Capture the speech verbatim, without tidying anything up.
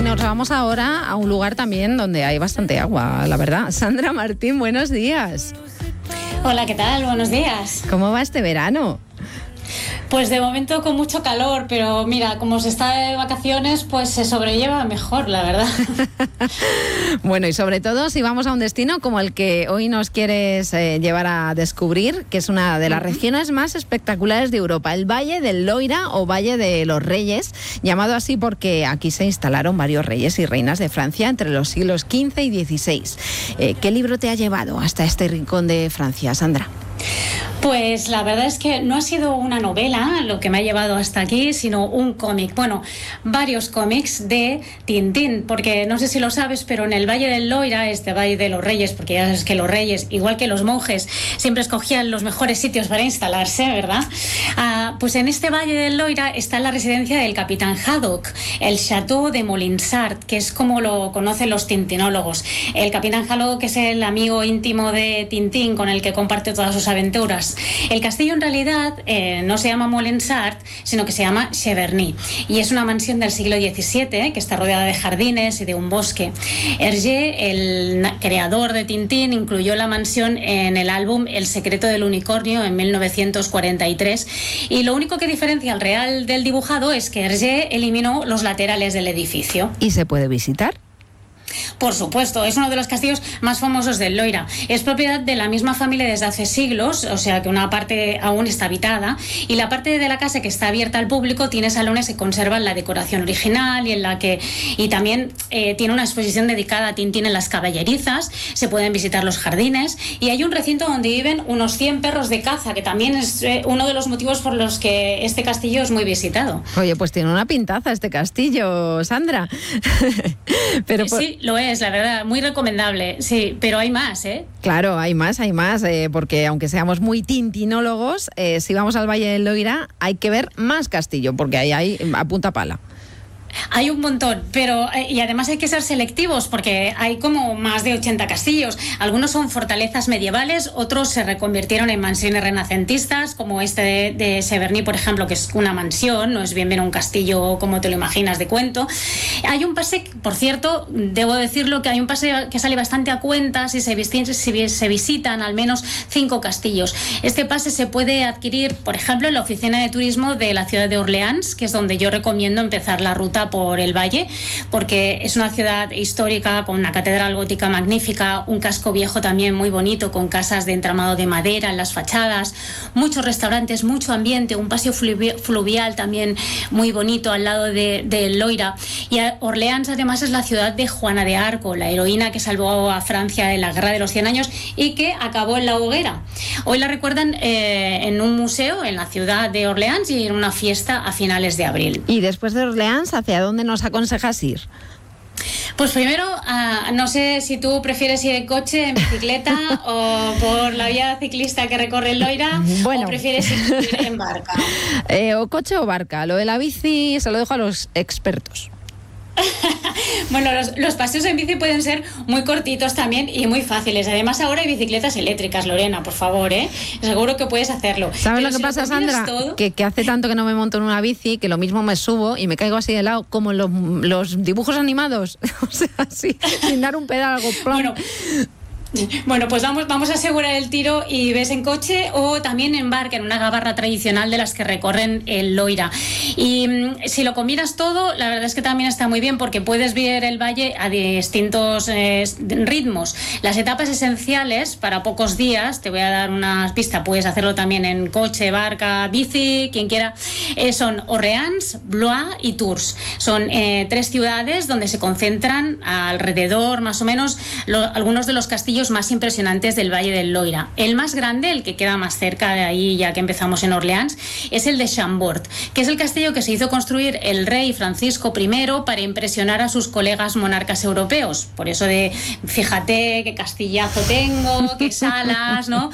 nos vamos ahora a un lugar también donde hay bastante agua, la verdad. Sandra Martín, buenos días. Hola, ¿qué tal? Buenos días. ¿Cómo va este verano? Pues de momento con mucho calor, pero mira, como se está de vacaciones, pues se sobrelleva mejor, la verdad. Bueno, y sobre todo si vamos a un destino como el que hoy nos quieres eh, llevar a descubrir, que es una de las regiones más espectaculares de Europa, el Valle del Loira o Valle de los Reyes, llamado así porque aquí se instalaron varios reyes y reinas de Francia entre los siglos quince y dieciséis. Eh, ¿Qué libro te ha llevado hasta este rincón de Francia, Sandra? Pues la verdad es que no ha sido una novela lo que me ha llevado hasta aquí, sino un cómic. Bueno, varios cómics de Tintín, porque no sé si lo sabes, pero en el Valle del Loira, este Valle de los Reyes, porque ya sabes que los reyes, igual que los monjes, siempre escogían los mejores sitios para instalarse, ¿verdad? Ah, pues en este Valle del Loira está la residencia del capitán Haddock, el Château de Molinsart, que es como lo conocen los tintinólogos. El capitán Haddock es el amigo íntimo de Tintín con el que comparte todas sus aventuras. El castillo en realidad eh, no se llama Molinsart, sino que se llama Cheverny, y es una mansión del siglo diecisiete eh, que está rodeada de jardines y de un bosque. Hergé, el creador de Tintín, incluyó la mansión en el álbum El secreto del unicornio en mil novecientos cuarenta y tres, y lo único que diferencia al real del dibujado es que Hergé eliminó los laterales del edificio. ¿Y se puede visitar? Por supuesto, es uno de los castillos más famosos del Loira. Es propiedad de la misma familia desde hace siglos, o sea que una parte aún está habitada, y la parte de la casa que está abierta al público tiene salones que conservan la decoración original y en la que y también eh, tiene una exposición dedicada a Tintín en las caballerizas. Se pueden visitar los jardines y hay un recinto donde viven unos cien perros de caza, que también es eh, uno de los motivos por los que este castillo es muy visitado. Oye, pues tiene una pintaza este castillo, Sandra. Pero por... Sí, lo es, la verdad, muy recomendable, sí, pero hay más, ¿eh? Claro, hay más, hay más, eh, porque aunque seamos muy tintinólogos, eh, si vamos al Valle del Loira hay que ver más castillo, porque ahí hay a punta pala. Hay un montón, pero y además hay que ser selectivos porque hay como más de ochenta castillos. Algunos son fortalezas medievales, otros se reconvirtieron en mansiones renacentistas, como este de, de Cheverny, por ejemplo, que es una mansión, no es bien bien un castillo como te lo imaginas de cuento. Hay un pase, por cierto, debo decirlo, que hay un pase que sale bastante a cuenta si se, si se visitan al menos cinco castillos. Este pase se puede adquirir, por ejemplo, en la oficina de turismo de la ciudad de Orleans, que es donde yo recomiendo empezar la ruta por el valle, porque es una ciudad histórica con una catedral gótica magnífica, un casco viejo también muy bonito con casas de entramado de madera en las fachadas, muchos restaurantes, mucho ambiente, un paseo fluvial también muy bonito al lado de, de Loira. Y Orleans además es la ciudad de Juana de Arco, la heroína que salvó a Francia en la Guerra de los Cien Años y que acabó en la hoguera. Hoy la recuerdan eh, en un museo en la ciudad de Orleans y en una fiesta a finales de abril. Y después de Orleans, ¿hacia dónde nos aconsejas ir? Pues primero, uh, no sé si tú prefieres ir en coche, en bicicleta o por la vía ciclista que recorre el Loira, bueno. o prefieres ir en barca. Eh, o coche o barca. Lo de la bici se lo dejo a los expertos. Bueno, los, los paseos en bici pueden ser muy cortitos también y muy fáciles. Además, ahora hay bicicletas eléctricas, Lorena, por favor, ¿eh? Seguro que puedes hacerlo. ¿Sabes lo que si pasa, lo Sandra? Todo... Que, que hace tanto que no me monto en una bici que lo mismo me subo y me caigo así de lado, como los, los dibujos animados. O sea, así, sin dar un pedal, algo plano. Bueno. Bueno, pues vamos, vamos a asegurar el tiro y ves en coche o también en barca, en una gabarra tradicional de las que recorren el Loira. Y mmm, si lo combinas todo, la verdad es que también está muy bien porque puedes ver el valle a distintos eh, ritmos. Las etapas esenciales para pocos días, te voy a dar una pista, puedes hacerlo también en coche, barca, bici, quien quiera, eh, son Orleans, Blois y Tours. Son eh, tres ciudades donde se concentran alrededor, más o menos, lo, algunos de los castillos más impresionantes del Valle del Loira. El más grande, el que queda más cerca de ahí, ya que empezamos en Orleans, es el de Chambord, que es el castillo que se hizo construir el rey Francisco primero para impresionar a sus colegas monarcas europeos. Por eso de, fíjate qué castillazo tengo, qué salas, ¿no?